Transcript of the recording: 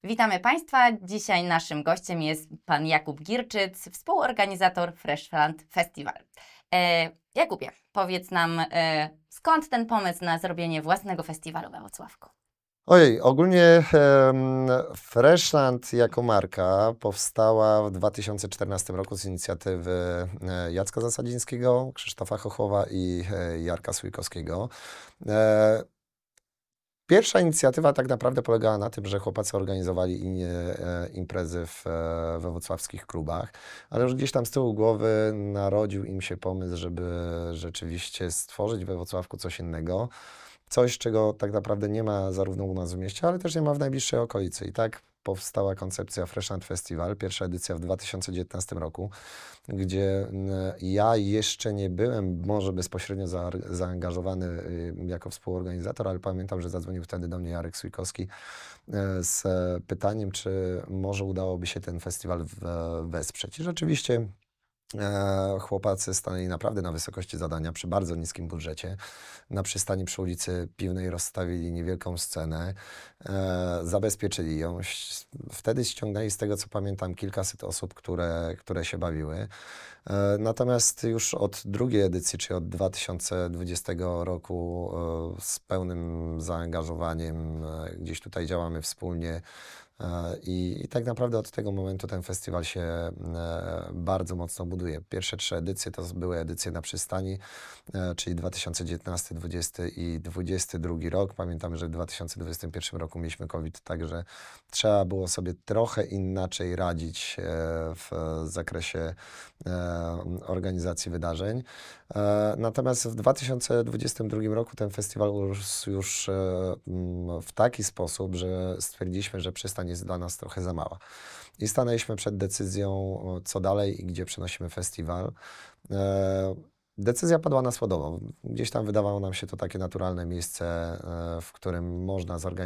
Witamy Państwa. Dzisiaj naszym gościem jest pan Jakub Girczyc, współorganizator Freshland Festival. Jakubie, powiedz nam, skąd ten pomysł na zrobienie własnego festiwalu we Włocławku? Ojej, ogólnie Freshland jako marka powstała w 2014 roku z inicjatywy Jacka Zasadzińskiego, Krzysztofa Chochowa i Jarka Sujkowskiego. Pierwsza inicjatywa tak naprawdę polegała na tym, że chłopacy organizowali imprezy we wrocławskich klubach, ale już gdzieś tam z tyłu głowy narodził im się pomysł, żeby rzeczywiście stworzyć we Wrocławku coś innego. Coś, czego tak naprawdę nie ma zarówno u nas w mieście, ale też nie ma w najbliższej okolicy. I tak powstała koncepcja Freshland Festival, pierwsza edycja w 2019 roku, gdzie ja jeszcze nie byłem może bezpośrednio zaangażowany jako współorganizator, ale pamiętam, że zadzwonił wtedy do mnie Jarek Sujkowski z pytaniem, czy może udałoby się ten festiwal wesprzeć. I rzeczywiście chłopacy stanęli naprawdę na wysokości zadania przy bardzo niskim budżecie. Na przystani przy ulicy Piwnej rozstawili niewielką scenę, zabezpieczyli ją. Wtedy ściągnęli, z tego co pamiętam, kilkaset osób, które się bawiły. Natomiast już od drugiej edycji, czyli od 2020 roku z pełnym zaangażowaniem gdzieś tutaj działamy wspólnie. I tak naprawdę od tego momentu ten festiwal się bardzo mocno buduje. Pierwsze 3 edycje to były edycje na przystani, czyli 2019, 2020 i 2022 rok. Pamiętamy, że w 2021 roku mieliśmy COVID, także trzeba było sobie trochę inaczej radzić w zakresie organizacji wydarzeń. Natomiast w 2022 roku ten festiwal urósł już w taki sposób, że stwierdziliśmy, że przystań jest dla nas trochę za mała. I stanęliśmy przed decyzją, co dalej i gdzie przenosimy festiwal. Decyzja padła na Słodowo. Gdzieś tam wydawało nam się to takie naturalne miejsce, w którym można zorganizować